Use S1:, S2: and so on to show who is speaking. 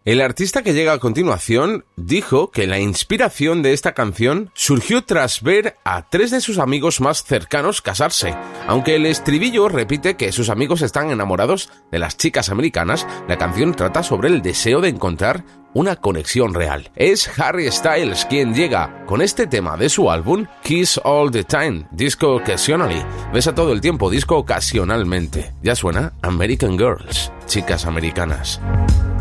S1: El artista que llega a continuación dijo que la inspiración de esta canción surgió tras ver a 3 de sus amigos más cercanos casarse. Aunque el estribillo repite que sus amigos están enamorados de las chicas americanas, la canción trata sobre el deseo de encontrar una conexión real. Es Harry Styles quien llega con este tema de su álbum Kiss All the Time, Disco Occasionally. Besa todo el tiempo, disco ocasionalmente. Ya suena American Girls, chicas americanas.